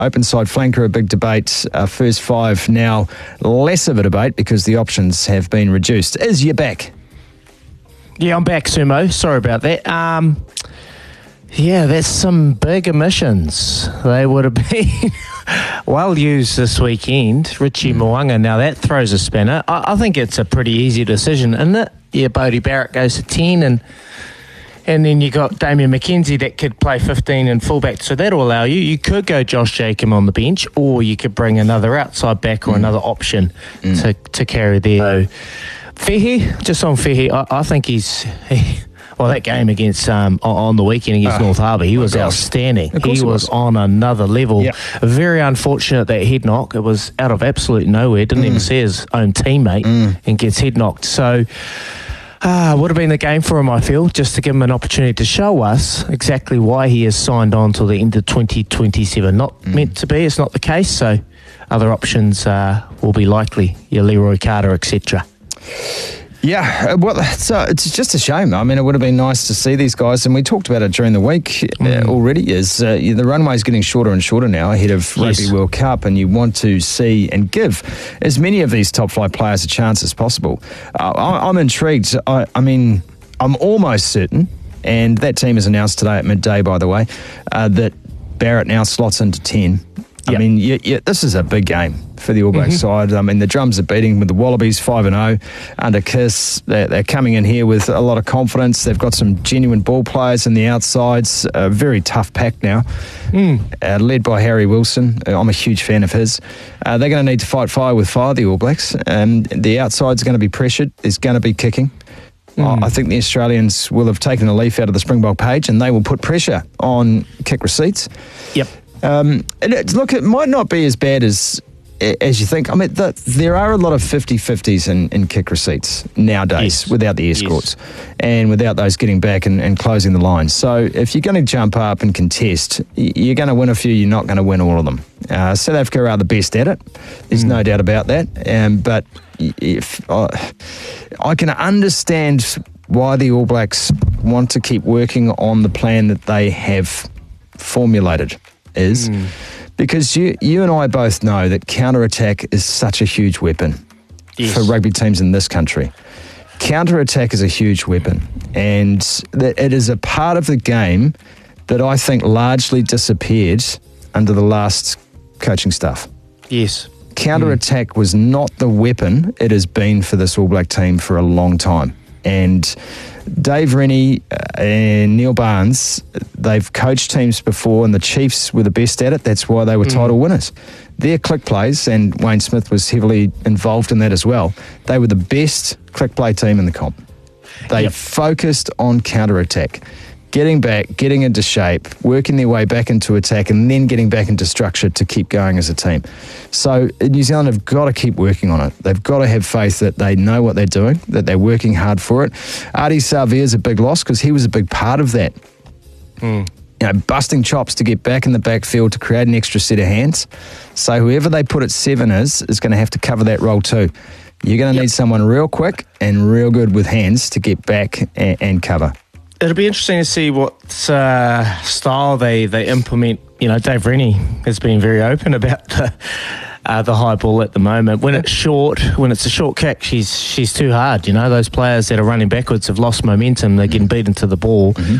Open side flanker, a big debate. First five now less of a debate because the options have been reduced. Is you back? Yeah, I'm back, Sumo. Sorry about that. Yeah, that's some big omissions. They would have been well used this weekend. Richie Mo'unga, now that throws a spanner. I think it's a pretty easy decision, isn't it? Yeah, Bodie Barrett goes to 10 and then you got Damian McKenzie that could play 15 and fullback. So that'll allow you. You could go Josh Jacob on the bench, or you could bring another outside back or another option to carry there. So Fehi, just on Fehi, I think well, that game against on the weekend against North Harbour, he was outstanding. He was on another level. Yep. Very unfortunate that head knock. It was out of absolute nowhere. Didn't even see his own teammate and gets head knocked. So would have been the game for him, I feel, just to give him an opportunity to show us exactly why he is signed on till the end of 2027. Not meant to be. It's not the case. So other options will be likely. Your Leroy Carter, etc. Yeah, well, it's just a shame. I mean, it would have been nice to see these guys, and we talked about it during the week already, the runway's getting shorter and shorter now ahead of Rugby World Cup, and you want to see and give as many of these top-flight players a chance as possible. I'm intrigued. I mean, I'm almost certain, and that team is announced today at midday, by the way, that Barrett now slots into 10. I mean, this is a big game for the All Blacks side. I mean, the drums are beating with the Wallabies 5-0 under Kiss. They're coming in here with a lot of confidence. They've got some genuine ball players in the outsides. A very tough pack now, led by Harry Wilson. I'm a huge fan of his. They're going to need to fight fire with fire, the All Blacks. The outside's going to be pressured. There's going to be kicking. I think the Australians will have taken a leaf out of the Springbok page, and they will put pressure on kick receipts. Yep. Look, it might not be as bad as you think. I mean, there are a lot of 50-50s in kick receipts nowadays without the escorts and without those getting back and closing the line. So if you're going to jump up and contest, you're going to win a few, you're not going to win all of them. South Africa are the best at it. There's no doubt about that. But if I can understand why the All Blacks want to keep working on the plan that they have formulated. Because you and I both know that counter-attack is such a huge weapon for rugby teams in this country. Counter-attack is a huge weapon, and that it is a part of the game that I think largely disappeared under the last coaching staff. Yes. Counter-attack was not the weapon it has been for this All Black team for a long time. And Dave Rennie and Neil Barnes, they've coached teams before, and the Chiefs were the best at it. That's why they were title winners. Their click plays, and Wayne Smith was heavily involved in that as well, they were the best click play team in the comp. They focused on counter-attack, getting back, getting into shape, working their way back into attack, and then getting back into structure to keep going as a team. So New Zealand have got to keep working on it. They've got to have faith that they know what they're doing, that they're working hard for it. Ardie Savea is a big loss because he was a big part of that. You know, busting chops to get back in the backfield to create an extra set of hands. So whoever they put at 7 is going to have to cover that role too. You're going to need someone real quick and real good with hands to get back and cover. It'll be interesting to see what style they implement. You know, Dave Rennie has been very open about the high ball at the moment. When it's short, when it's a short kick, she's too hard. You know, those players that are running backwards have lost momentum. They're getting beaten to the ball.